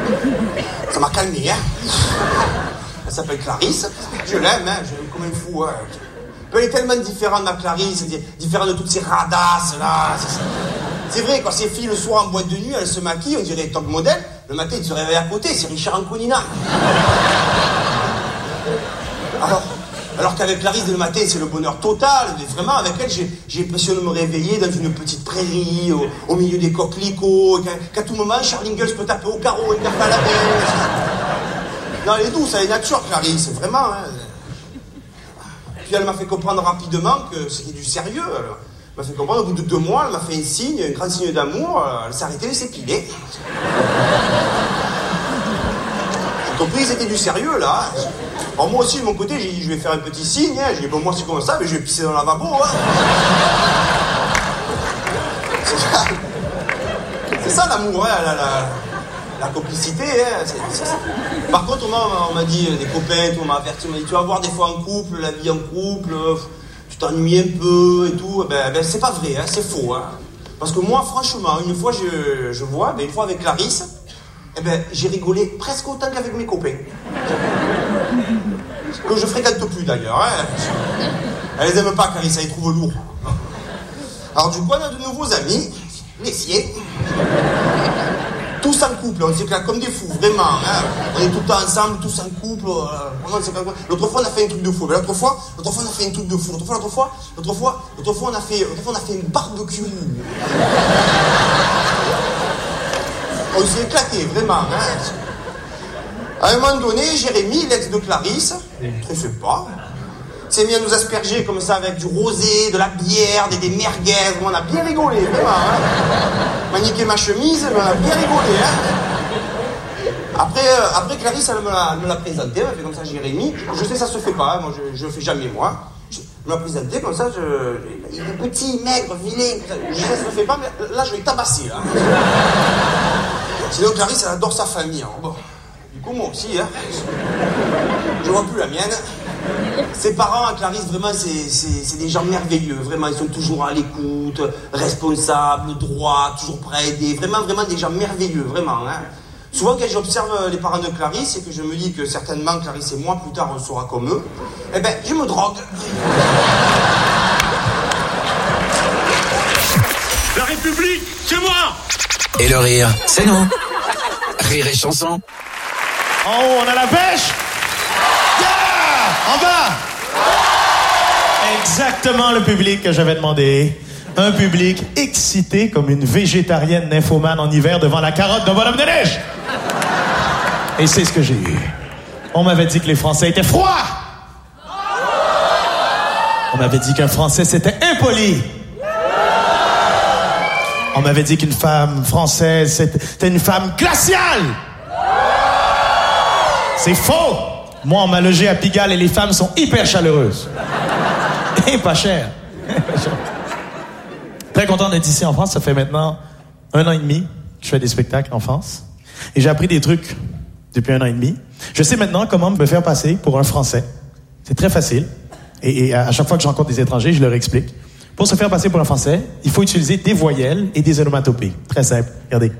Ça m'a calmé, hein. Elle s'appelle Clarisse. Je l'aime, hein. Je l'aime comme un fou, hein. Elle est tellement différente, ma Clarisse, différente de toutes ces radasses, là. C'est vrai, quand ces filles, le soir, en boîte de nuit, elles se maquillent, on dirait top modèle. Le matin, ils se réveillent à côté, c'est Richard Anconina. Alors qu'avec Clarisse, le matin, c'est le bonheur total. Mais vraiment, avec elle, j'ai l'impression de me réveiller dans une petite prairie, au milieu des coquelicots, qu'à tout moment, Charles Ingalls peut taper au carreau et taper à la bête. Non, elle est douce, elle est nature, Clarisse, vraiment, hein. Puis elle m'a fait comprendre rapidement que c'était du sérieux. Elle m'a fait comprendre, au bout de 2 mois, elle m'a fait un signe, un grand signe d'amour, elle s'est arrêtée de s'épiler. J'ai compris que c'était du sérieux, là. Alors moi aussi, de mon côté, j'ai dit, je vais faire un petit signe, hein. J'ai dit, bon, moi c'est comme ça, mais je vais pisser dans le lavabo, hein. C'est ça l'amour, hein, la complicité, hein. Par contre, on m'a dit, des copains, on m'a averti, on m'a dit, tu vas voir des fois en couple, la vie en couple, tu t'ennuies un peu et tout. Ben c'est pas vrai, hein, c'est faux, hein. Parce que moi, franchement, une fois, je vois, une fois avec Clarisse, j'ai rigolé presque autant qu'avec mes copains. Que je fréquente plus d'ailleurs, hein. Elle les aime pas, Clarisse, elle les trouve lourds. Alors du coup, on a de nouveaux amis, les siens. Tous en couple, on s'éclate comme des fous, vraiment, hein. On est tout le temps ensemble, tous en couple. L'autre fois, on a fait un truc de fou. Mais l'autre fois, on a fait un truc de fou. L'autre fois, on a fait un barbecue. On s'est éclaté, vraiment, hein. À un moment donné, Jérémy, l'ex de Clarisse, très sympa, s'est mis à nous asperger comme ça avec du rosé, de la bière, des merguez. On a bien rigolé, vraiment, hein. M'a niqué ma chemise, mais on a bien rigolé, hein. Après Clarisse, elle me l'a présenté, elle m'a fait comme ça, Jérémy. Je sais, ça se fait pas, hein. Moi, je le fais jamais, moi. Elle m'a présenté comme ça, il est petit, maigre, vilain. Je sais, ça se fait pas, mais là, je vais tabasser, là. Sinon, Clarisse, elle adore sa famille, hein. Bon. Du coup, moi aussi, hein. Je vois plus la mienne. Ses parents, Clarisse, vraiment, c'est des gens merveilleux. Vraiment, ils sont toujours à l'écoute, responsables, droits, toujours prêts à aider. Vraiment, vraiment des gens merveilleux, vraiment, hein. Souvent, quand j'observe les parents de Clarisse et que je me dis que certainement Clarisse et moi, plus tard, on sera comme eux, je me drogue. La République, c'est moi! Et le rire, c'est nous. Rire et chanson. En haut, on a la pêche. Yeah! En bas. Exactement le public que j'avais demandé. Un public excité comme une végétarienne nymphomane en hiver devant la carotte d'un bonhomme de neige. Et c'est ce que j'ai eu. On m'avait dit que les Français étaient froids. On m'avait dit qu'un Français, c'était impoli. On m'avait dit qu'une femme française, c'était une femme glaciale. C'est faux. Moi, on m'a logé à Pigalle et les femmes sont hyper chaleureuses. Et pas chères. Très content d'être ici en France. Ça fait maintenant 1 an et demi que je fais des spectacles en France. Et j'ai appris des trucs depuis 1 an et demi. Je sais maintenant comment me faire passer pour un Français. C'est très facile. Et à chaque fois que je rencontre des étrangers, je leur explique. Pour se faire passer pour un Français, il faut utiliser des voyelles et des onomatopées. Très simple. Regardez.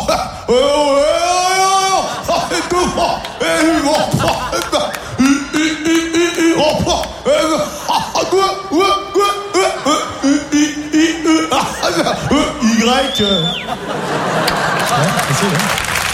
Y. Facile, hein?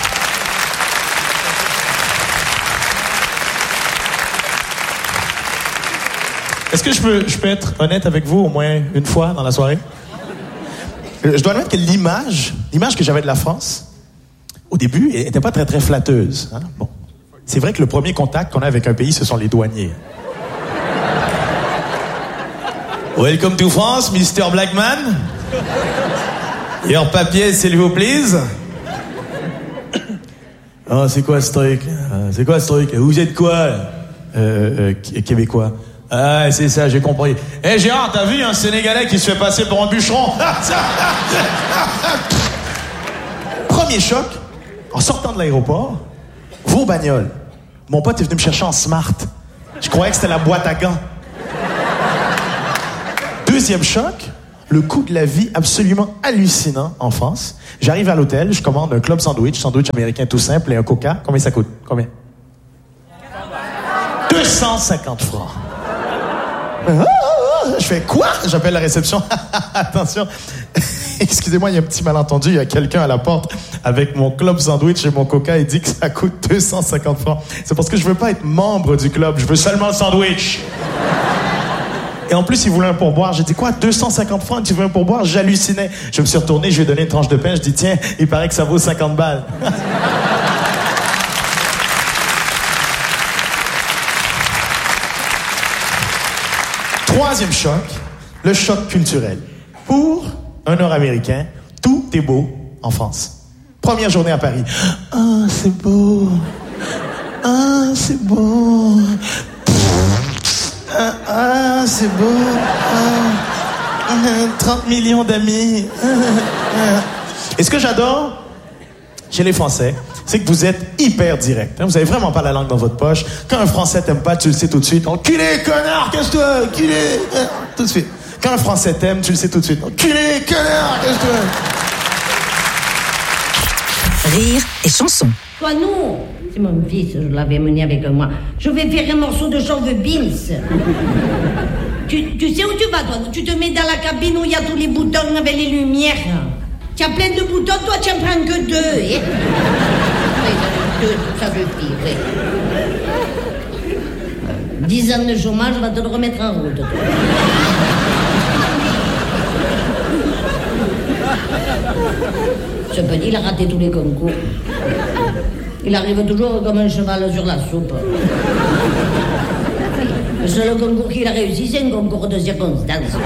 Est-ce que je peux être honnête avec vous au moins une fois dans la soirée? Je dois admettre que l'image que j'avais de la France, au début, elle n'était pas très, très flatteuse. Hein? Bon. C'est vrai que le premier contact qu'on a avec un pays, ce sont les douaniers. Welcome to France, Mr. Blackman. Your papier, s'il vous plaît. Ah, c'est quoi ce truc? C'est quoi ce truc? Vous êtes quoi? Québécois. Ah, c'est ça, j'ai compris. Hé, Gérard, t'as vu un Sénégalais qui se fait passer pour un bûcheron? Premier choc, en sortant de l'aéroport, vos bagnoles. Mon pote est venu me chercher en Smart. Je croyais que c'était la boîte à gants. Deuxième choc, le coût de la vie absolument hallucinant en France. J'arrive à l'hôtel, je commande un club sandwich américain tout simple et un coca. Combien ça coûte? Combien? 250 francs. Je fais quoi? J'appelle la réception. Attention. Excusez-moi, il y a un petit malentendu. Il y a quelqu'un à la porte avec mon club sandwich et mon coca. Il dit que ça coûte 250 francs. C'est parce que je veux pas être membre du club. Je veux seulement le sandwich. Et en plus, il voulait un pourboire. J'ai dit, quoi, 250 francs, tu veux un pourboire? J'hallucinais. Je me suis retourné, je lui ai donné une tranche de pain. Je dis, tiens, il paraît que ça vaut 50 balles. Troisième choc, le choc culturel. Pour un Nord-Américain, tout est beau en France. Première journée à Paris. Ah, c'est beau. Ah, c'est beau. Ah, c'est beau. 30 millions d'amis. Et ce que j'adore chez les Français, c'est que vous êtes hyper direct. Vous avez vraiment pas la langue dans votre poche. Quand un Français t'aime pas, tu le sais tout de suite. Enculé, connard, casse-toi, enculé. Tout de suite. Quand un Français t'aime, tu le sais tout de suite. Enculé, connard, casse-toi. Rire et chanson. Toi, non. C'est mon fils, je l'avais mené avec moi. Je vais faire un morceau de Chauve Beans. Tu sais où tu vas, toi? Tu te mets dans la cabine où il y a tous les boutons avec les lumières. Tu as plein de boutons, toi, tu en prends que 2, hein? Oui, 2, ça suffit, oui. 10 ans de chômage, va te le remettre en route, toi. Ce petit, il a raté tous les concours. Il arrive toujours comme un cheval sur la soupe. Le seul concours qu'il a réussi, c'est un concours de circonstances.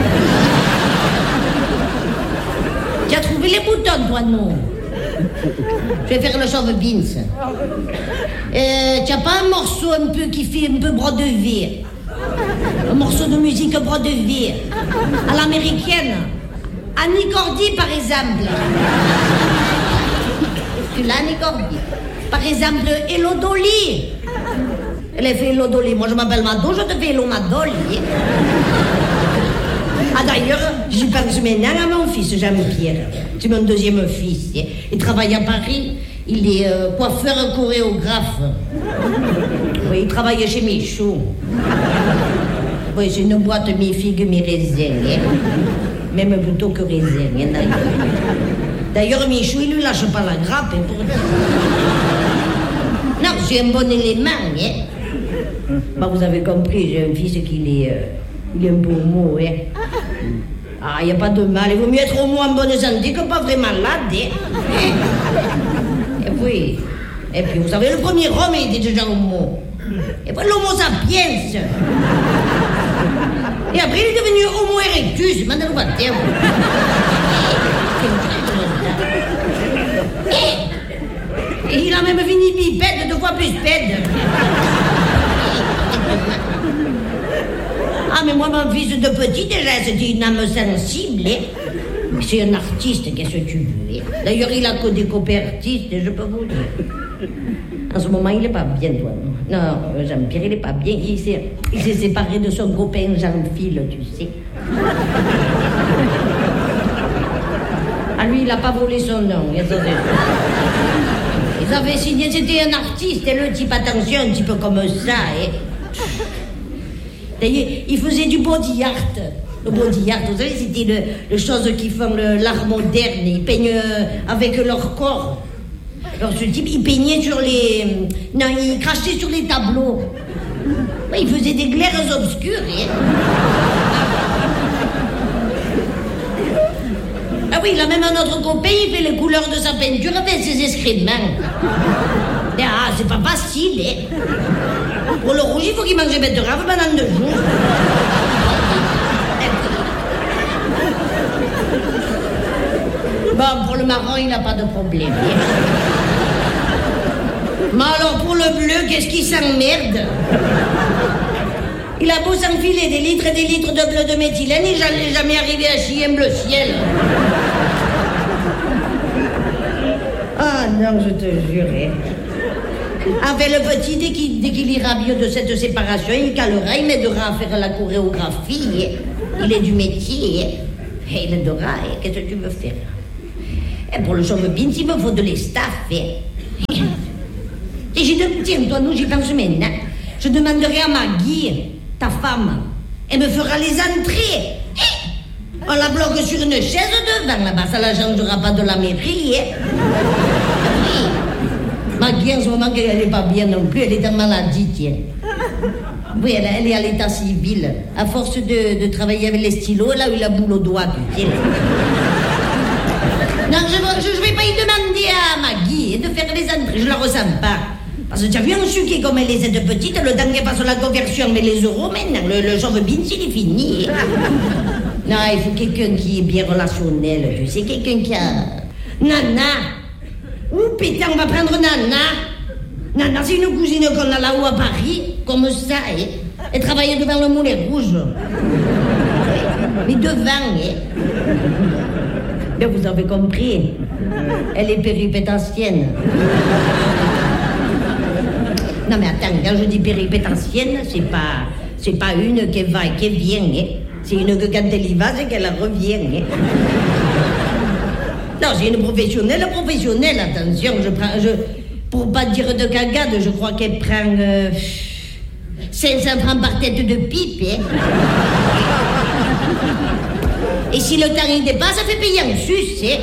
Tu as trouvé les boutons, toi, non? Je vais faire le Chauve Beans. Tu n'as pas un morceau un peu qui fait un peu brodevier? Un morceau de musique brodevier à l'américaine? Annie Cordy, par exemple. Tu l'as, Annie Cordy? Par exemple, Hello Dolly. Elle a fait Hello Dolly. Moi, je m'appelle Mado, je te fais Hello Madolly. Ah, d'ailleurs, j'y pense maintenant à mon fils, Jean-Pierre. C'est mon deuxième fils. Il travaille à Paris. Il est coiffeur chorégraphe. Oui, il travaille chez Michou. Oui, c'est une boîte mi-figue, mi-raisin. Même plutôt que raisin, d'ailleurs. D'ailleurs, Michou, il lui lâche pas la grappe. Pour... Non, c'est un bon élément. Bah, vous avez compris, j'ai un fils qui est un peu homo. Ah, il n'y a pas de mal. Il vaut mieux être homo en bonne santé que pas vraiment malade. Et puis, vous savez, le premier homme était déjà homo. Et puis, l'homo sapiens. Et après, il est devenu homo erectus. Maintenant, pas de terme. Et il a même fini bipède, 2 fois plus pède. Ah, mais moi, mon fils de petit, déjà, c'était une âme sensible. C'est un artiste, qu'est-ce que tu veux. D'ailleurs, il a que des copains artistes, je peux vous dire. En ce moment, il n'est pas bien, toi. Non, Jean-Pierre, il n'est pas bien. Il s'est séparé de son copain Jean-Phil, tu sais. Ah, lui, il n'a pas volé son nom. Ils avaient signé, c'était un artiste, et le type, attention, un petit peu comme ça. D'ailleurs, il faisait du body art. Le body art, vous savez, c'était les choses qui font l'art moderne. Ils peignent avec leur corps. Alors, ce type, il peignait sur les... Non, il crachait sur les tableaux. Ouais, il faisait des glaires obscures. Ah oui, il a même un autre copain, il fait les couleurs de sa peinture avec ses excréments. Ah, c'est pas facile, Pour le rouge, il faut qu'il mange des betteraves pendant 2 jours. Bon, pour le marron, il n'a pas de problème. Mais alors, pour le bleu, qu'est-ce qui s'emmerde? Il a beau s'enfiler des litres et des litres de bleu de méthylène, il n'est jamais arrivé à chier un bleu ciel. Ah non, je te jure. Enfin, le petit, dès qu'il ira mieux de cette séparation, il calera, il m'aidera à faire la chorégraphie. Il est du métier. Il adora, qu'est-ce que tu veux faire? Et pour le chauve beans, il me faut de l'estaff. Tiens, toi, nous, j'y pense maintenant. Je demanderai à Maggie, ta femme, elle me fera les entrées. On la bloque sur une chaise devant là-bas, ça la changera pas de la mairie. Oui. Maggie, en ce moment, elle n'est pas bien non plus, elle est en maladie, tiens. Oui, elle est à l'état civil. À force de travailler avec les stylos, elle a eu la boule au doigt, tu sais. Non, je vais pas y demander à Maggie de faire les entrées, je la ressens pas. Parce que tu as vu un sucre comme elle est petite, le temps qu'elle passe la conversion avec les euros, maintenant, le chauve beans, il est fini. Non, il faut quelqu'un qui est bien relationnel, tu sais, quelqu'un qui a... Nana. Ouh, putain, on va prendre Nana. Nana, c'est une cousine qu'on a là-haut à Paris, comme ça, hein. Elle travaille devant le Moulin Rouge. Mais devant, hein. Bien, vous avez compris. Elle est péripétentienne. Non, mais attends, quand je dis péripétentienne, c'est pas une qui va et qui vient, hein. C'est une que quand elle y va, c'est qu'elle revient, hein. Non, c'est une professionnelle, attention, pour pas dire de cagade, je crois qu'elle prend 500 francs par tête de pipe, hein. Et si le temps il dépasse, ça fait payer en sus, hein.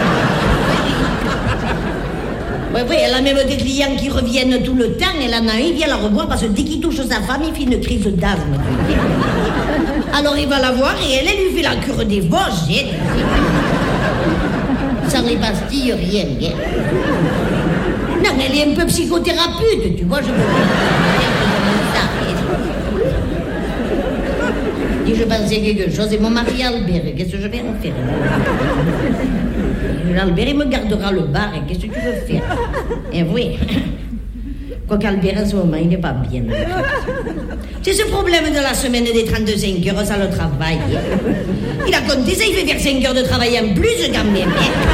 Oui, elle a même des clients qui reviennent tout le temps, elle en a un, il vient la revoir parce que dès qu'il touche sa femme, il fait une crise d'asthme. Alors il va la voir et elle lui fait la cure des Vosges, hein. Sans les pastilles, rien, hein. Non, mais elle est un peu psychothérapeute, tu vois, je veux dire. Je pensais quelque chose, et mon mari Albert, qu'est-ce que je vais en faire? Albert, il me gardera le bar, qu'est-ce que tu veux faire? Et oui, quoiqu'Albert, en ce moment, il n'est pas bien. C'est ce problème de la semaine des 35 heures, ça le travail. Il a compté ça, il fait faire 5 heures de travail en plus, quand même.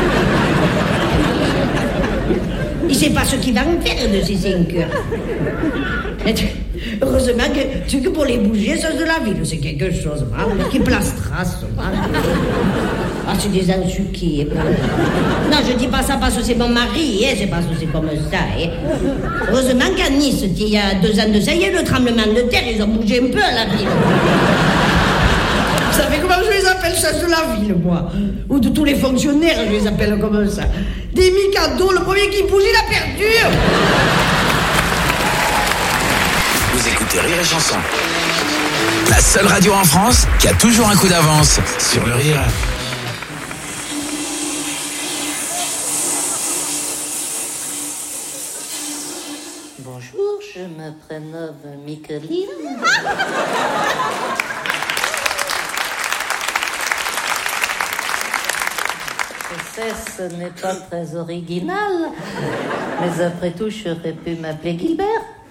Il ne sait pas ce qu'il va en faire de ces 5 heures. Heureusement que pour les bougies, ça de la ville, c'est quelque chose, qui plastera, Ah, c'est des ensuqués. Non, je dis pas ça parce que c'est mon mari, hein, c'est parce que c'est comme ça. Hein. Heureusement qu'à Nice, il y a 2 ans de ça, il y a eu le tremblement de terre, ils ont bougé un peu à la ville. Vous savez comment je les appelle, ça de la ville, moi? Ou de tous les fonctionnaires, je les appelle comme ça. Des micados, le premier qui bouge, il a perdu. Vous écoutez Rire et Chanson. La seule radio en France qui a toujours un coup d'avance sur le rire. Bonjour, je me prénomme Micheline. Je sais, ce n'est pas très original, mais après tout, j'aurais pu m'appeler Gilbert.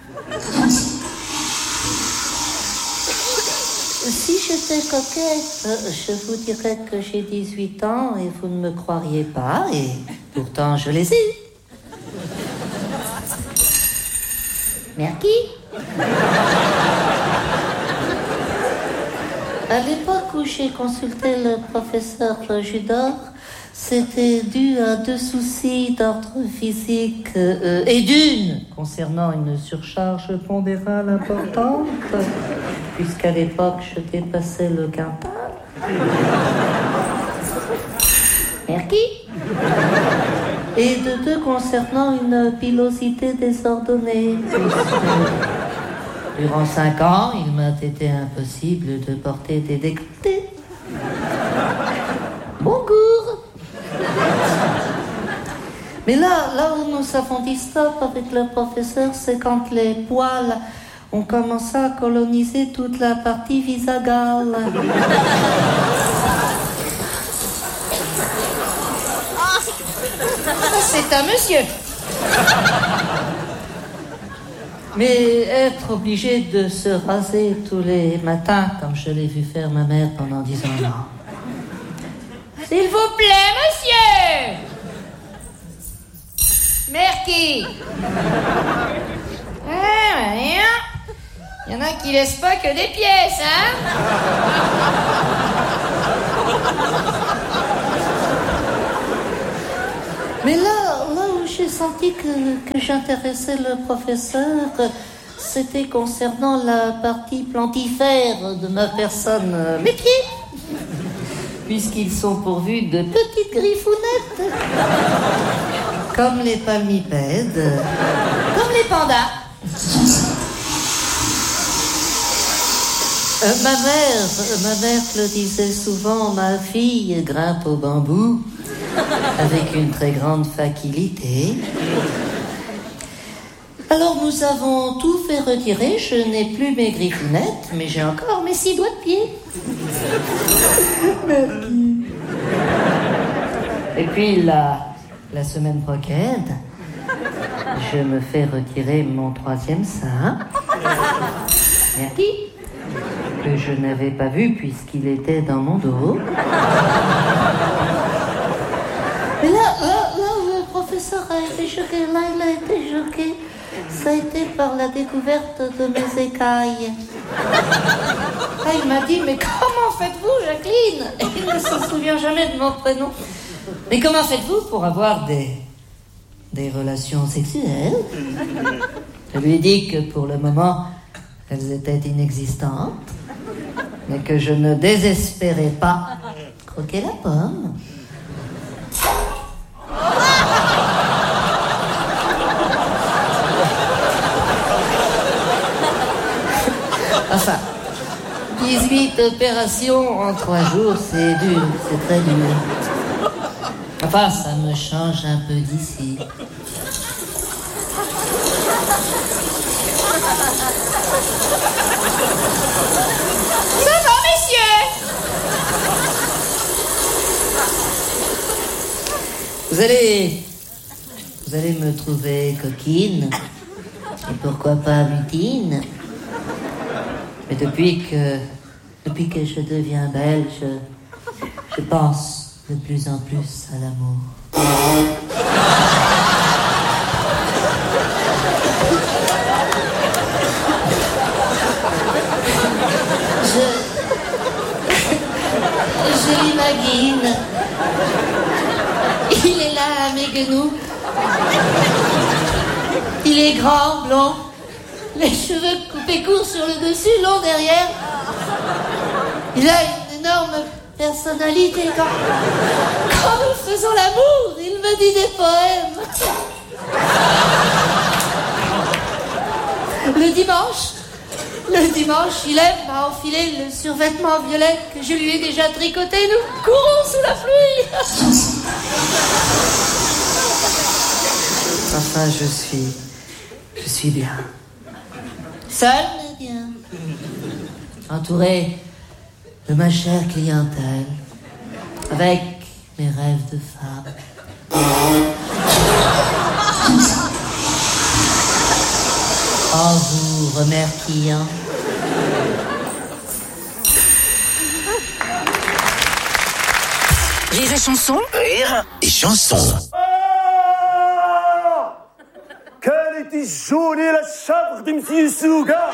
Si j'étais coquette, je vous dirais que j'ai 18 ans et vous ne me croiriez pas, et pourtant je les ai. Merci. À l'époque où j'ai consulté le professeur Judor, c'était dû à 2 soucis d'ordre physique et d'une concernant une surcharge pondérale importante, puisqu'à l'époque je dépassais le quintal. Merci. Et de 2 concernant une pilosité désordonnée. Durant 5 ans, il m'a été impossible de porter des décolletés. Bonjour. Mais là où nous avons dit stop avec le professeur, c'est quand les poils ont commencé à coloniser toute la partie visagale. C'est un monsieur. Mais être obligé de se raser tous les matins, comme je l'ai vu faire ma mère pendant 10 ans, non. S'il vous plaît, monsieur. Merci. Il y en a qui laissent pas que des pièces, hein. Mais là où j'ai senti que j'intéressais le professeur, c'était concernant la partie plantifère de ma personne. Mes pieds, puisqu'ils sont pourvus de petites griffounettes, comme les palmipèdes, comme les pandas. Ma mère le disait souvent, ma fille grimpe au bambou avec une très grande facilité. Alors nous avons tout fait retirer, je n'ai plus mes griffounettes, mais j'ai encore mes 6 doigts de pied. Merci. Et puis la semaine prochaine, je me fais retirer mon 3e sein. Merci. Que je n'avais pas vu puisqu'il était dans mon dos. Mais là, le professeur a été choqué. Là, il a été choqué. Ça a été par la découverte de mes écailles. Là, il m'a dit, mais comment faites-vous, Jacqueline? Il ne se souvient jamais de mon prénom. Mais comment faites-vous pour avoir des relations sexuelles? Je lui ai dit que pour le moment, elles étaient inexistantes, mais que je ne désespérais pas croquer la pomme. Enfin, 18 opérations en 3 jours, c'est dur, c'est très dur. Enfin, ça me change un peu d'ici. Ça va, messieurs? Vous allez me trouver coquine, et pourquoi pas mutine. Mais depuis que je deviens belle, je pense de plus en plus à l'amour. Je l'imagine. Il est là à mes genoux. Il est grand, blond. Les cheveux coupés courts sur le dessus, longs derrière. Il a une énorme personnalité. Quand nous faisons l'amour, il me dit des poèmes. Le dimanche, il aime à enfiler le survêtement violet que je lui ai déjà tricoté. Nous courons sous la pluie. Enfin, je suis bien. Seul, mais bien. Entouré de ma chère clientèle, avec mes rêves de femme. En vous remerciant. Rire et chanson. Rire et chanson. Quelle était jolie la chèvre de M. Souga!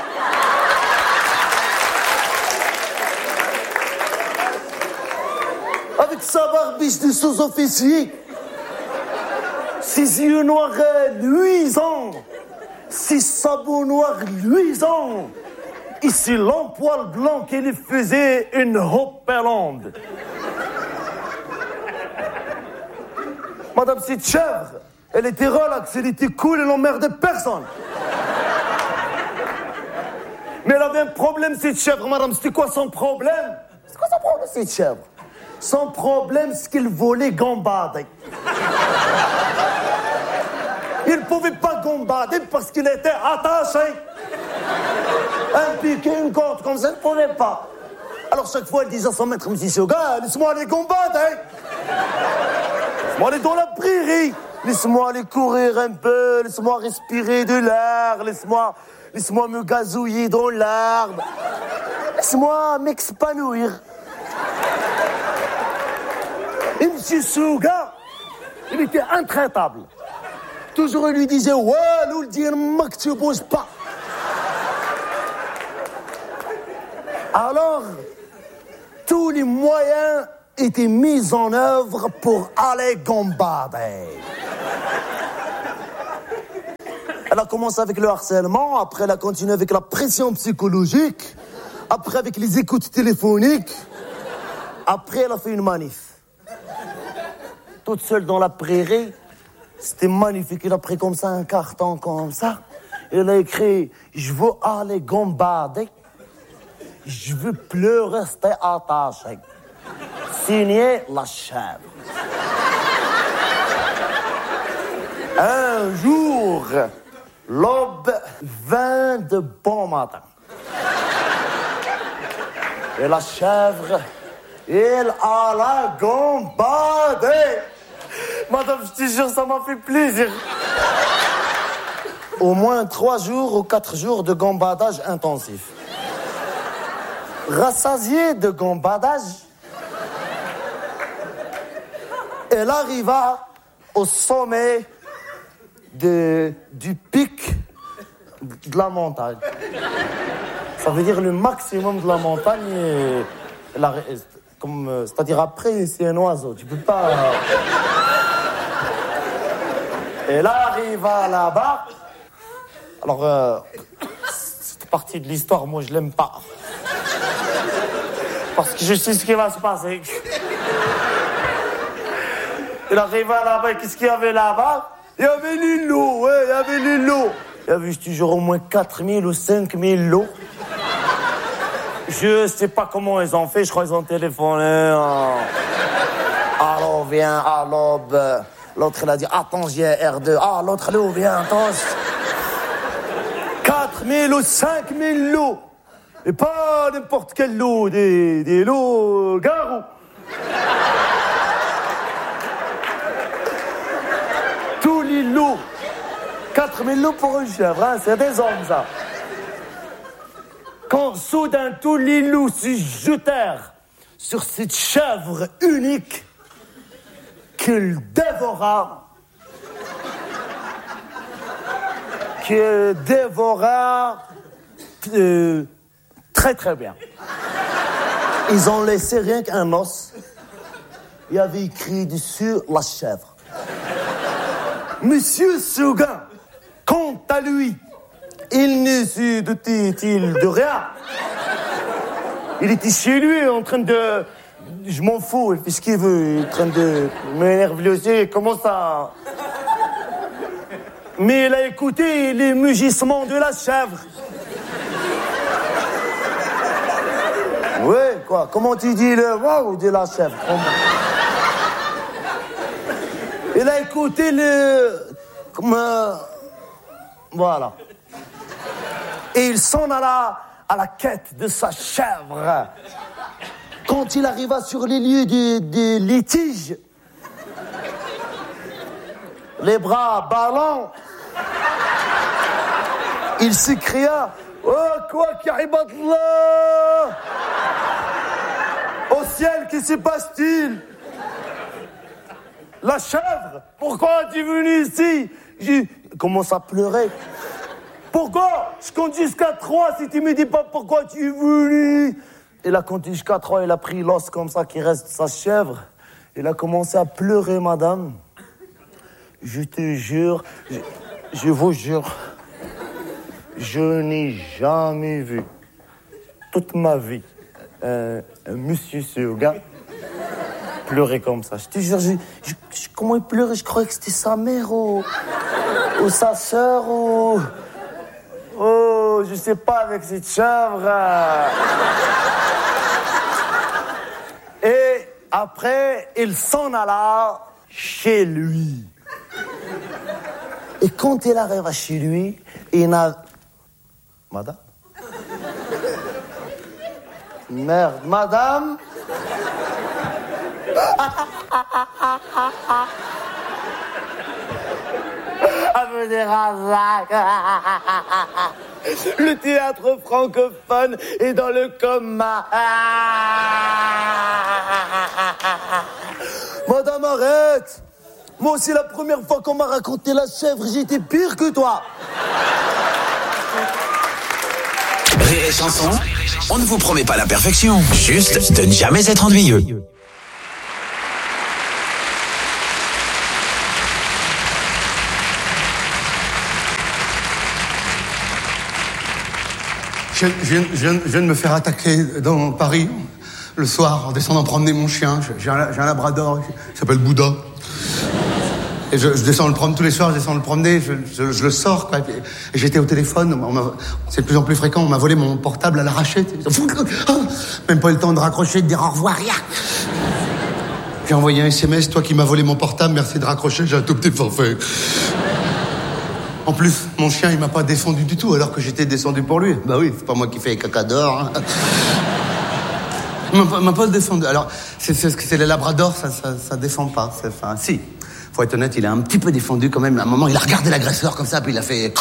Avec sa barbiche de sous-officier, ses yeux noirs luisants, ses sabots noirs luisants, et ses longs poils blancs qui lui faisaient une hopelande. Madame cette chèvre, elle était relax, elle était cool, elle n'emmerdait personne. Mais elle avait un problème, cette chèvre, madame. C'était quoi son problème? C'est quoi son problème, cette chèvre? Son problème, c'est qu'il volait gambader. Il ne pouvait pas gambader parce qu'il était attaché. Un piquet, une corde, comme ça, il ne pouvait pas. Alors chaque fois, elle disait à son maître, M. Soga, laisse-moi aller gambader. Laisse-moi aller dans la prairie. Laisse-moi aller courir un peu, laisse-moi respirer de l'air, laisse-moi me gazouiller dans l'arbre. Laisse-moi m'expanouir. Et M. Souga, il était intraitable. Toujours il lui disait, ouais, nous le dire, que tu bouges pas. Alors, tous les moyens était mise en œuvre pour aller gambader. Elle a commencé avec le harcèlement, après elle a continué avec la pression psychologique, après avec les écoutes téléphoniques, après elle a fait une manif. Toute seule dans la prairie, c'était magnifique. Elle a pris comme ça un carton comme ça. Elle a écrit « Je veux aller gambader, je veux plus rester attaché. » Signé la chèvre. Un jour, l'aube vint de bon matin. Et la chèvre, elle alla gambader. Madame, je te jure, ça m'a fait plaisir. Au moins 3 jours ou 4 jours de gambadage intensif. Rassasiée de gambadage, elle arriva au sommet du pic de la montagne. Ça veut dire le maximum de la montagne. C'est-à-dire après, c'est un oiseau. Tu peux pas... Elle arriva là-bas. Alors, cette partie de l'histoire, moi, je l'aime pas. Parce que je sais ce qui va se passer. Elle arriva là-bas, qu'est-ce qu'il y avait là-bas? Il y avait les lots, ouais, il y avait les lots. Il y avait, je te jure, au moins 4000 ou 5000 lots. Je sais pas comment ils ont fait, je crois qu'ils ont téléphoné. Alors, viens, à l'aube. L'autre, il a dit, attends, j'ai R2. Ah, l'autre, l'eau, viens, attends. 4000 ou 5000 lots. Et pas n'importe quel lot, des lots garous. Tous les lots. 4000 lots pour une chèvre, hein, c'est des hommes, ça. Quand soudain tous les loups se jetèrent sur cette chèvre unique qu'il dévora, très très bien. Ils ont laissé rien qu'un os. Il y avait écrit dessus la chèvre. Monsieur Seguin, quant à lui, il ne se doutait-il de rien. Il était chez lui en train de... Je m'en fous, il fait ce qu'il veut. Il est en train de m'énerver aussi. Comment ça? Mais il a écouté les mugissements de la chèvre. Ouais, quoi? Comment tu dis le wow de la chèvre? Il a écouté voilà. Et il s'en alla à la quête de sa chèvre. Quand il arriva sur les lieux des litiges, les bras ballants, il s'écria « Oh, quoi qu'Ibadallah ! Au ciel, que se passe-t-il? La chèvre, pourquoi es-tu venu ici ?» J'ai commencé à pleurer. Pourquoi? Je compte jusqu'à 3 si tu me dis pas pourquoi tu es venu. Il a compté jusqu'à 3, il a pris l'os comme ça qui reste de sa chèvre. Il a commencé à pleurer, madame. Je te jure, je vous jure, je n'ai jamais vu toute ma vie un monsieur Seguin pleurer comme ça. Je te jure, comment il pleurait? Je croyais que c'était sa mère ou sa sœur ou... Oh, je sais pas, avec cette chèvre. Et après, il s'en alla chez lui. Et quand il arriva chez lui, il n'a... Madame? Merde, madame? Le théâtre francophone est dans le coma. Madame, arrête! Moi aussi, la première fois qu'on m'a raconté la chèvre, j'étais pire que toi. Rire et chanson, on ne vous promet pas la perfection, juste de ne jamais être ennuyeux. Je viens de me faire attaquer dans Paris, le soir, en descendant promener mon chien. J'ai un labrador, il s'appelle Bouddha. Et je descends le promener tous les soirs, je descends le promener, je le sors, quoi. Et j'étais au téléphone, c'est de plus en plus fréquent, on m'a volé mon portable à l'arraché. Même pas eu le temps de raccrocher, de dire au revoir, rien. J'ai envoyé un SMS, toi qui m'as volé mon portable, merci de raccrocher, j'ai un tout petit forfait. En plus, mon chien, il m'a pas défendu du tout, alors que j'étais descendu pour lui. Bah oui, c'est pas moi qui fais caca dehors. Hein. Il m'a pas défendu. Alors, c'est les labradors, ça défend pas. Enfin, si. Faut être honnête, il a un petit peu défendu quand même. À un moment, il a regardé l'agresseur comme ça, puis il a fait...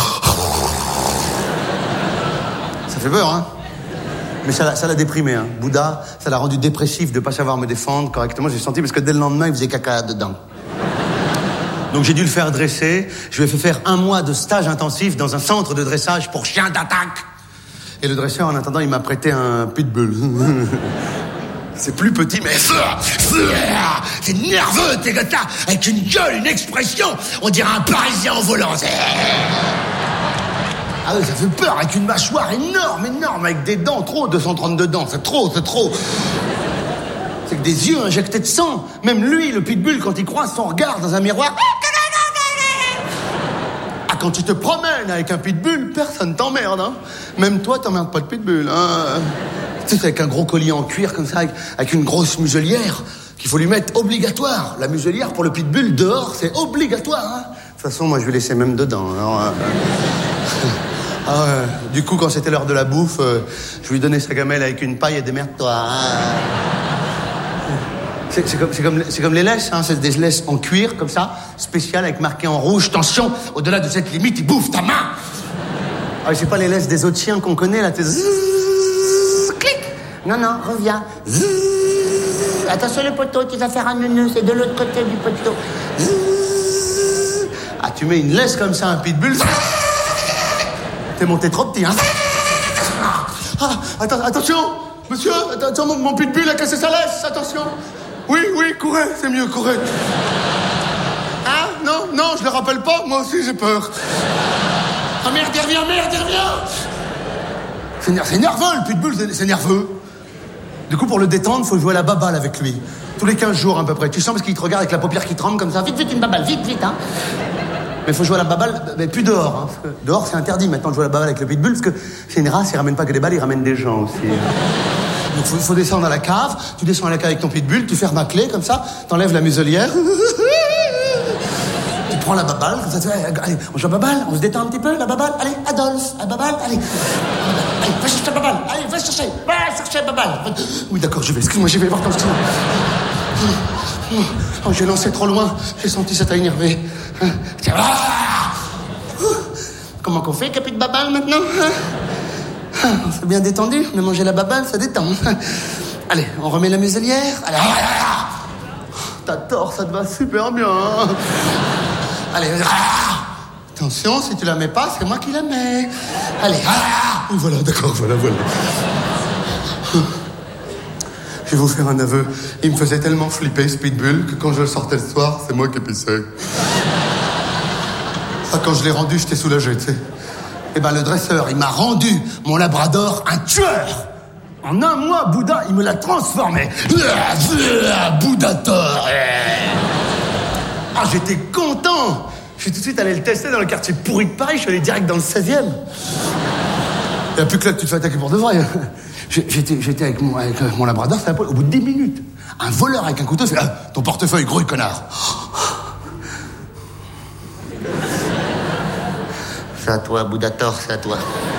Ça fait peur, hein. Mais ça l'a déprimé, hein. Bouddha, ça l'a rendu dépressif de pas savoir me défendre correctement. J'ai senti, parce que dès le lendemain, il faisait caca dedans. Donc j'ai dû le faire dresser. Je lui ai fait faire 1 mois de stage intensif dans un centre de dressage pour chiens d'attaque. Et le dresseur, en attendant, il m'a prêté un pitbull. C'est plus petit, mais c'est nerveux, tes gars, avec une gueule, une expression. On dirait un Parisien en volant. Ah oui, ça fait peur, avec une mâchoire énorme, avec des dents, 232 dents, c'est trop. C'est que des yeux injectés de sang. Même lui, le pitbull, quand il croise son regard dans un miroir... Ah, quand tu te promènes avec un pitbull, personne t'emmerde, hein. Même toi, t'emmerdes pas de pitbull, hein. Tu sais, avec un gros collier en cuir comme ça, avec une grosse muselière qu'il faut lui mettre obligatoire. La muselière pour le pitbull dehors, c'est obligatoire, hein. De toute façon, moi, je vais laisser même dedans. Alors, du coup, quand c'était l'heure de la bouffe, je lui donnais sa gamelle avec une paille et démerde-toi. Hein. C'est comme les laisses, hein. C'est des laisses en cuir, comme ça, spéciales, avec marqué en rouge, tension, au-delà de cette limite, il bouffe ta main. Ah, c'est pas les laisses des autres chiens qu'on connaît, là, t'es... Non, reviens. Attention le poteau, tu vas faire un neuneu, c'est de l'autre côté du poteau. Ah, tu mets une laisse comme ça, un pitbull. T'es monté trop petit, hein. Attention, monsieur, attention, mon pitbull a cassé sa laisse, attention. Oui, courez, c'est mieux, courez. Hein? Non, je le rappelle pas, moi aussi j'ai peur. Ah merde, il revient. C'est nerveux, le pitbull, c'est nerveux. Du coup, pour le détendre, faut jouer à la baballe avec lui. Tous les 15 jours, à peu près. Tu sens parce qu'il te regarde avec la paupière qui tremble comme ça. Vite, une baballe, vite, hein. Mais faut jouer à la baballe, mais plus dehors, hein. Parce que dehors, c'est interdit maintenant de jouer à la baballe avec le pitbull, parce que c'est une race, il ramène pas que des balles, il ramène des gens aussi. Donc, faut descendre à la cave. Tu descends à la cave avec ton pitbull, tu fermes la clé, comme ça, t'enlèves la muselière. Tu prends la baballe, comme ça, tu fais, allez, on joue à la baballe, on se détend un petit peu, la baballe. Allez, Adolphe, la baballe, allez. Allez, va chercher la baballe. Allez, va chercher la baballe. Oui, d'accord, je vais. Excuse-moi, je vais voir quand je Oh, j'ai lancé trop loin. J'ai senti ça t'a énervé. Comment qu'on fait, capi de baballe, maintenant? On s'est bien détendu. On a mangé la baballe, ça détend. Allez, on remet la muselière. Allez. T'as tort, ça te va super bien. Allez. Attention, si tu la mets pas, c'est moi qui la mets. Allez. Voilà, d'accord, voilà. Je vais vous faire un aveu. Il me faisait tellement flipper, ce pitbull, que quand je le sortais le soir, c'est moi qui pissais. Ah, quand je l'ai rendu, j'étais soulagé, tu sais. Eh ben, le dresseur, il m'a rendu mon labrador un tueur. En 1 mois, Bouddha, il me l'a transformé. Bouddhator. Ah, j'étais content. Je suis tout de suite allé le tester dans le quartier pourri de Paris. Je suis allé direct dans le 16e. Il n'y a plus que là que tu te fais attaquer pour de vrai. J'étais avec mon labrador, ça au bout de 10 minutes. Un voleur avec un couteau, c'est ton portefeuille, gros connard. C'est à toi, Bouddhator, c'est à toi.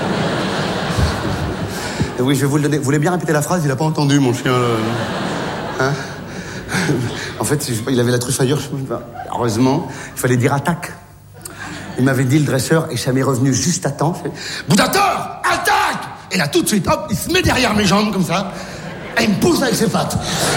Et oui, je vais vous le donner. Vous voulez bien répéter la phrase? Il n'a pas entendu, mon chien. Hein? En fait, il avait la truffaillure. Heureusement, il fallait dire attaque. Il m'avait dit le dresseur et ça m'est revenu juste à temps. Bouddhator, attaque! Et là, tout de suite, hop, il se met derrière mes jambes comme ça et il me pousse avec ses pattes.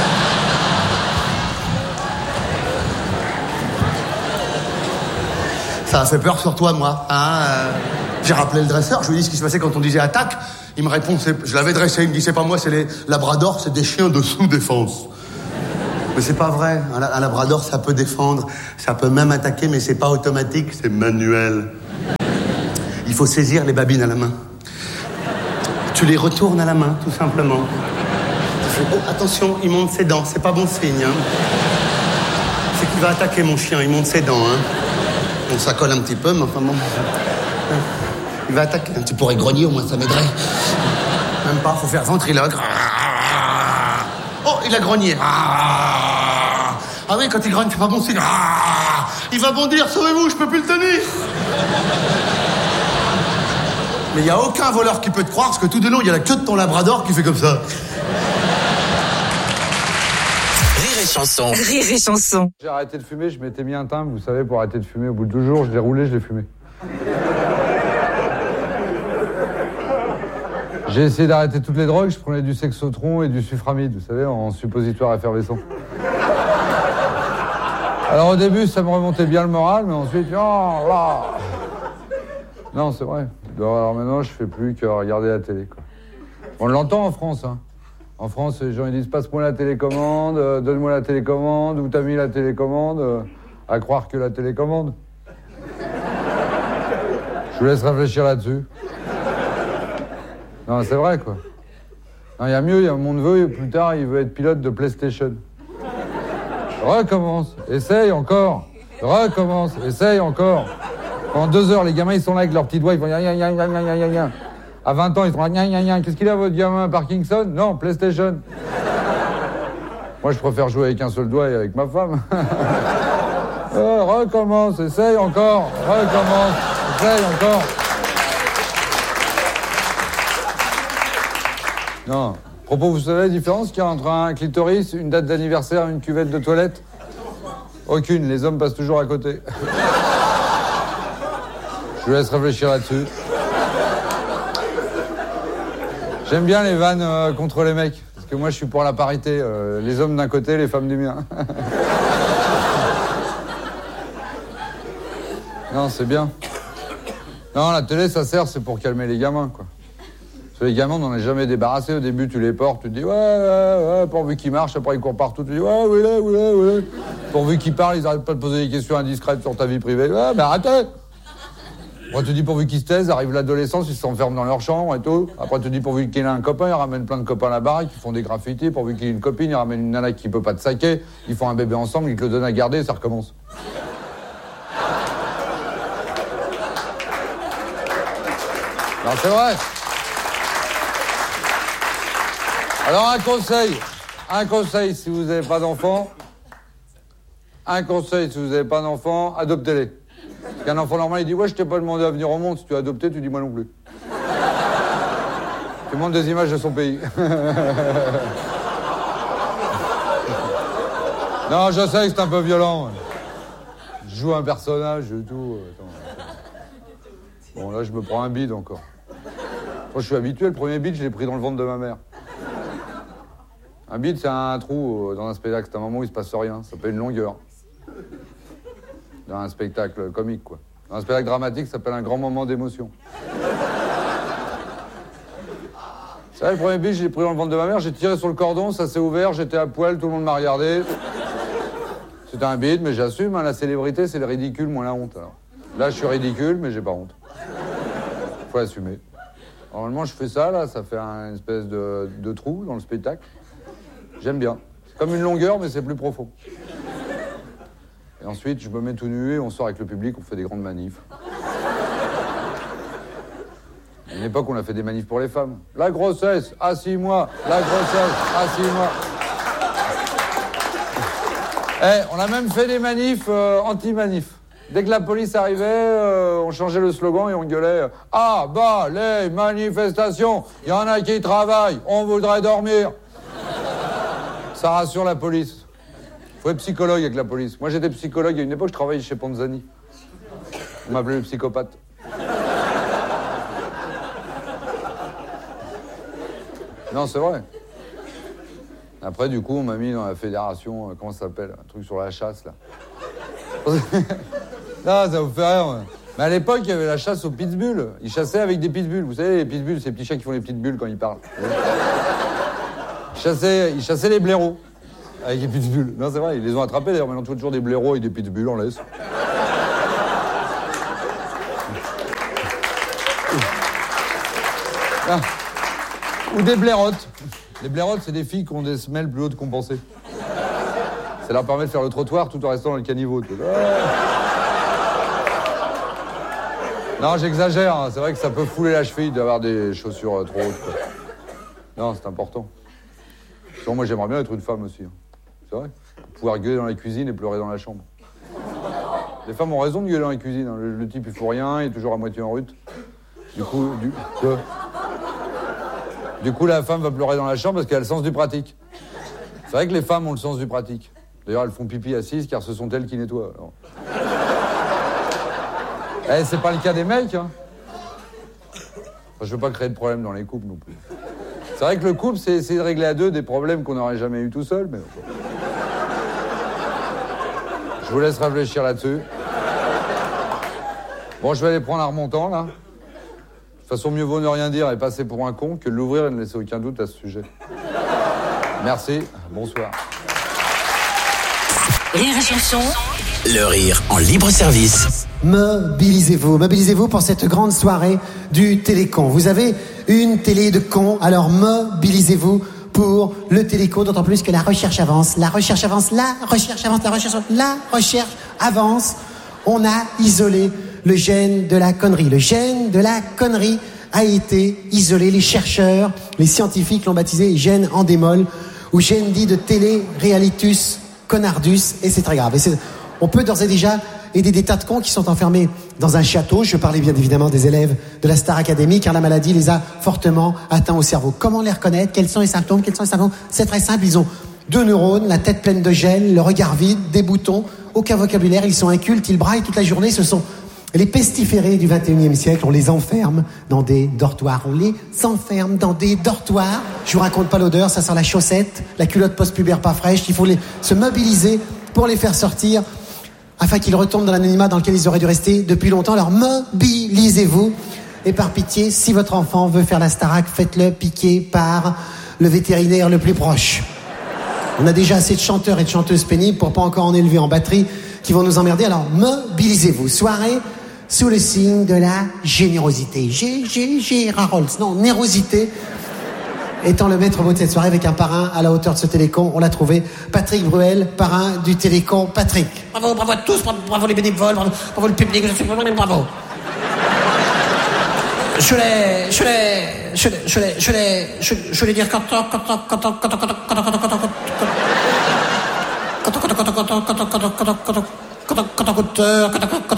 Ça a fait peur sur toi, moi. Hein, j'ai rappelé le dresseur, je lui ai dit ce qui se passait quand on disait attaque. Il me répond, je l'avais dressé, il me dit c'est pas moi, c'est les labradors, c'est des chiens de sous-défense. Mais c'est pas vrai. Un labrador, ça peut défendre, ça peut même attaquer, mais c'est pas automatique, c'est manuel. Il faut saisir les babines à la main. Tu les retournes à la main, tout simplement. Tu fais, oh, attention, il monte ses dents, c'est pas bon signe. Hein. C'est qu'il va attaquer mon chien, il monte ses dents. Hein. Bon, ça colle un petit peu, mais enfin bon. Il va attaquer. Tu pourrais grogner, au moins ça m'aiderait. Même pas, faut faire ventriloque. Oh, il a grogné. Ah oui, quand il grogne, c'est pas bon signe. Il va bondir, sauvez-vous, je peux plus le tenir. Mais il n'y a aucun voleur qui peut te croire, parce que tout de long, il y a la queue de ton labrador qui fait comme ça. Rire et chanson. Rire et chanson. J'ai arrêté de fumer, je m'étais mis un timbre, vous savez, pour arrêter de fumer. Au bout de 2 jours, je l'ai roulé, je l'ai fumé. J'ai essayé d'arrêter toutes les drogues, je prenais du Sexotron et du Suframide, vous savez, en suppositoire effervescent. Alors au début, ça me remontait bien le moral, mais ensuite, oh là. Non, c'est vrai. Alors maintenant, je fais plus que regarder la télé, quoi. On l'entend en France, hein. En France, les gens ils disent passe-moi la télécommande, donne-moi la télécommande, où t'as mis la télécommande, à croire que la télécommande. Je vous laisse réfléchir là-dessus. Non, c'est vrai, quoi. Non, il y a mieux, il y a mon neveu, plus tard, il veut être pilote de PlayStation. Recommence, essaye encore. Recommence, essaye encore. Pendant 2 heures, les gamins, ils sont là avec leurs petits doigts, ils font ya. À 20 ans, ils sont ya. Qu'est-ce qu'il a, votre gamin, Parkinson? Non, PlayStation. Moi, je préfère jouer avec un seul doigt et avec ma femme. Recommence, essaye encore. Recommence, essaye encore. Non. À propos, vous savez la différence qu'il y a entre un clitoris, une date d'anniversaire et une cuvette de toilette? Aucune, les hommes passent toujours à côté. Je vous laisse réfléchir là-dessus. J'aime bien les vannes contre les mecs, parce que moi je suis pour la parité, les hommes d'un côté, les femmes du mien. Non, c'est bien. Non, la télé, ça sert, c'est pour calmer les gamins, quoi. Parce que les gamins, on n'en est jamais débarrassé. Au début, tu les portes, tu te dis ouais, pourvu qu'ils marchent. Après, ils courent partout, tu dis ouais, où il est. Pourvu qu'ils parlent, ils n'arrêtent pas de poser des questions indiscrètes sur ta vie privée. Ouais, mais arrêtez. Après, tu dis pourvu qu'ils se taisent, arrive l'adolescence, ils s'enferment dans leur chambre et tout. Après, tu dis pourvu qu'il ait un copain, il ramène plein de copains à la baraque, ils font des graffitis. Pourvu qu'il ait une copine, il ramène une nana qui peut pas te saquer. Ils font un bébé ensemble, ils te le donnent à garder, et ça recommence. Non, c'est vrai. Alors, un conseil, si vous n'avez pas d'enfant, adoptez-les. Parce qu'un enfant normal, il dit « Ouais, je t'ai pas demandé à venir au monde, si tu as adopté, tu dis moi non plus. » Tu montres des images de son pays. Non, je sais que c'est un peu violent. Je joue un personnage et tout. Bon, là, je me prends un bide encore. Moi, je suis habitué, le premier bide, je l'ai pris dans le ventre de ma mère. Un bide, c'est un trou dans un spectacle. C'est un moment où il se passe rien. Ça s'appelle une longueur. Dans un spectacle comique, quoi. Dans un spectacle dramatique, ça s'appelle un grand moment d'émotion. C'est vrai, le premier bide, je l'ai pris dans le ventre de ma mère. J'ai tiré sur le cordon, ça s'est ouvert, j'étais à poil, tout le monde m'a regardé. C'était un bide, mais j'assume. Hein, la célébrité, c'est le ridicule moins la honte. Alors. Là, je suis ridicule, mais j'ai pas honte. Faut assumer. Normalement, je fais ça, là, ça fait une espèce de trou dans le spectacle. J'aime bien. C'est comme une longueur, mais c'est plus profond. Et ensuite, je me mets tout nu et on sort avec le public, on fait des grandes manifs. À une époque, on a fait des manifs pour les femmes. La grossesse, à 6 mois. La grossesse, à 6 mois. On a même fait des manifs anti-manifs. Dès que la police arrivait, on changeait le slogan et on gueulait « Ah, bah, les manifestations, il y en a qui travaillent, on voudrait dormir !» Ça rassure la police. Faut être psychologue avec la police. Moi, j'étais psychologue. À une époque, je travaillais chez Panzani. On m'appelait le psychopathe. Non, c'est vrai. Après, du coup, on m'a mis dans la fédération, comment ça s'appelle? Un truc sur la chasse, là. Non, ça vous fait rire. Mais à l'époque, il y avait la chasse aux pitbulls. Ils chassaient avec des pitbulls. Vous savez, les pitbulls, ces petits chiens qui font les petites bulles quand ils parlent. Ils chassaient les blaireaux avec des pitbulls. Non, c'est vrai, ils les ont attrapés d'ailleurs. Maintenant, toujours des blaireaux avec des pitbulls, on laisse. Ou des blairottes. Les blairottes, c'est des filles qui ont des semelles plus hautes compensées. Ça leur permet de faire le trottoir tout en restant dans le caniveau. Non, j'exagère. Hein. C'est vrai que ça peut fouler la cheville d'avoir des chaussures trop hautes. Quoi. Non, c'est important. Sinon, moi, j'aimerais bien être une femme aussi. Hein. C'est vrai. Pouvoir gueuler dans la cuisine et pleurer dans la chambre. Les femmes ont raison de gueuler dans la cuisine. Hein. Le type, il fout rien, il est toujours à moitié en rut. Du coup, la femme va pleurer dans la chambre parce qu'elle a le sens du pratique. C'est vrai que les femmes ont le sens du pratique. D'ailleurs, elles font pipi assises car ce sont elles qui nettoient. Alors. C'est pas le cas des mecs, hein. Enfin, je veux pas créer de problème dans les couples non plus. C'est vrai que le couple, c'est essayer de régler à deux des problèmes qu'on n'aurait jamais eu tout seul, mais... Je vous laisse réfléchir là-dessus. Bon, je vais aller prendre un remontant, là. De toute façon, mieux vaut ne rien dire et passer pour un con que de l'ouvrir et ne laisser aucun doute à ce sujet. Merci, bonsoir. Rire et chanson. Le rire en libre service. Mobilisez-vous pour cette grande soirée du télécon. Vous avez une télé de con, alors mobilisez-vous pour le télécon, d'autant plus que la recherche avance. La recherche avance. On a isolé le gène de la connerie. Le gène de la connerie a été isolé. Les chercheurs, les scientifiques l'ont baptisé gène endémol ou gène dit de télé-réalitus connardus, et c'est très grave. On peut d'ores et déjà aider des tas de cons qui sont enfermés dans un château. Je parlais bien évidemment des élèves de la Star Academy, car la maladie les a fortement atteints au cerveau. Comment les reconnaître? Quels sont les symptômes? C'est très simple, ils ont 2 neurones, la tête pleine de gel, le regard vide, des boutons, aucun vocabulaire, ils sont incultes, ils braillent toute la journée. Ce sont les pestiférés du 21e siècle. On les enferme dans des dortoirs. Je vous raconte pas l'odeur, ça sent la chaussette, la culotte post-pubère pas fraîche. Il faut se mobiliser pour les faire sortir afin qu'ils retombent dans l'anonymat dans lequel ils auraient dû rester depuis longtemps. Alors mobilisez-vous. Et par pitié, si votre enfant veut faire la Starac, faites-le piquer par le vétérinaire le plus proche. On a déjà assez de chanteurs et de chanteuses pénibles pour pas encore en élever en batterie qui vont nous emmerder. Alors mobilisez-vous. Soirée sous le signe de la générosité. Nérosité étant le maître mot de cette soirée, avec un parrain à la hauteur de ce télécon. On l'a trouvé, Patrick Bruel, parrain du télécon. Patrick. Bravo à tous, bravo les bénévoles, bravo le public, bravo. Je voulais dire quand auteur,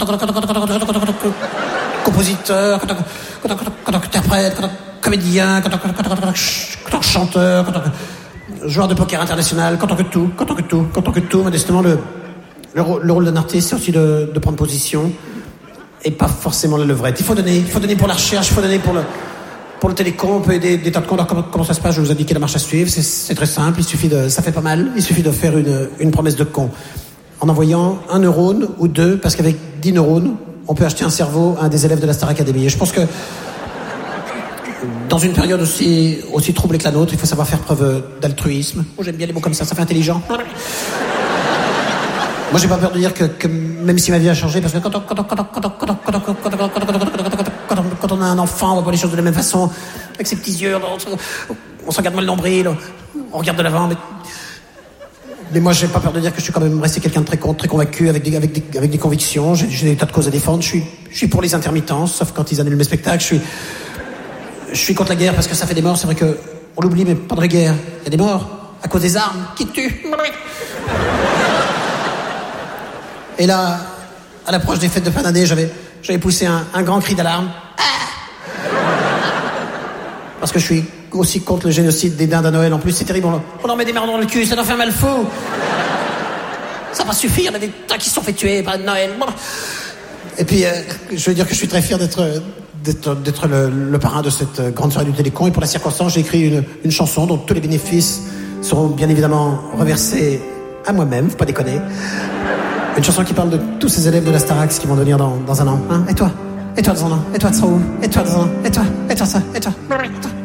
compositeur, interprète, comédien, chanteur, joueur de poker international, tant que tout, modestement, le rôle d'un artiste, c'est aussi de prendre position et pas forcément la levrette. Il faut donner pour la recherche, il faut donner pour le télécom, on peut aider des tas de cons. Alors comment ça se passe? Je vais vous indiquer la marche à suivre, c'est très simple, ça fait pas mal, il suffit de faire une promesse de con. En envoyant 1 neurone ou 2, parce qu'avec 10 neurones, on peut acheter un cerveau à un des élèves de la Star Academy. Et je pense que dans une période aussi troublée que la nôtre, il faut savoir faire preuve d'altruisme. Oh, j'aime bien les mots comme ça fait intelligent. Moi, j'ai pas peur de dire que même si ma vie a changé, parce que quand on a un enfant, on voit pas les choses de la même façon, avec ses petits yeux, on se regarde mal le nombril, on regarde de l'avant, mais moi, j'ai pas peur de dire que je suis quand même resté quelqu'un de très convaincu, avec des convictions. J'ai des tas de causes à défendre. Je suis pour les intermittences, sauf quand ils annulent mes spectacles. Je suis contre la guerre parce que ça fait des morts. C'est vrai que on l'oublie, mais pas de vraie guerre. Il y a des morts à cause des armes qui tuent. Et là, à l'approche des fêtes de fin d'année, j'avais poussé un grand cri d'alarme. Parce que je suis aussi contre le génocide des dindes à Noël. En plus, c'est terrible, on leur met des marrons dans le cul, ça leur fait un mal fou. Ça va suffire, il y en a des tas qui se sont fait tuer par Noël. Et puis, je veux dire que je suis très fier d'être le parrain de cette grande soirée du télécon. Et pour la circonstance, j'ai écrit une chanson dont tous les bénéfices seront bien évidemment reversés à moi-même, faut pas déconner. Une chanson qui parle de tous ces élèves de la Starax qui vont devenir dans un an. Hein? Et toi dans un an? Et toi, tu seras où? Et toi dans un an? Et toi ça? Et toi?